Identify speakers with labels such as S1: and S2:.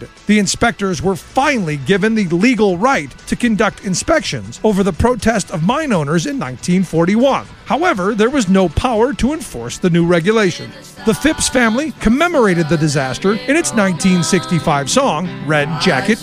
S1: The inspectors were finally given the legal right to conduct inspections over the protest of mine owners in 1941. However, there was no power to enforce the new regulation. The Phipps family commemorated the disaster in its 1965 song, Red Jacket